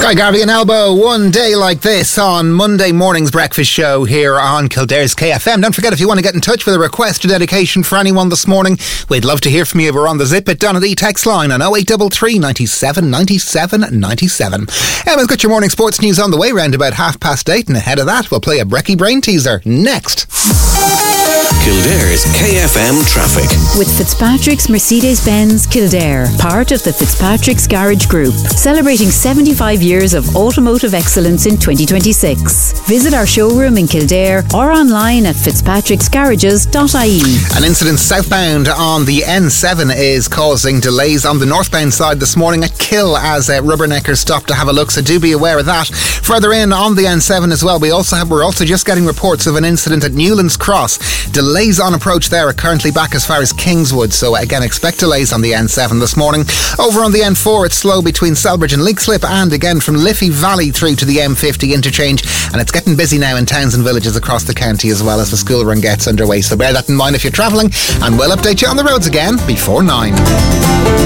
Guy Garvey and Elbow, one day like this on Monday morning's breakfast show here on Kildare's KFM. Don't forget, if you want to get in touch with a request or dedication for anyone this morning, we'd love to hear from you. We're on the Zip It Donnelly text line on 0833 97 97 97. Emma's got your morning sports news on the way round about 8:30, and ahead of that we'll play a Brekkie Brain teaser next. Kildare's KFM traffic. With Fitzpatrick's Mercedes-Benz Kildare, part of the Fitzpatrick's Garage Group, celebrating 75 years of automotive excellence in 2026. Visit our showroom in Kildare or online at fitzpatricksgarages.ie. An incident southbound on the N7 is causing delays on the northbound side this morning at Kill as rubberneckers stop to have a look, so do be aware of that. Further in on the N7 as well, we're also just getting reports of an incident at Newlands Cross. Delays on approach there are currently back as far as Kingswood, so again expect delays on the N7 this morning. Over on the N4 it's slow between Selbridge and Leixlip, and again from Liffey Valley through to the M50 interchange, and it's getting busy now in towns and villages across the county as well as the school run gets underway, so bear that in mind if you're travelling, and we'll update you on the roads again before 9.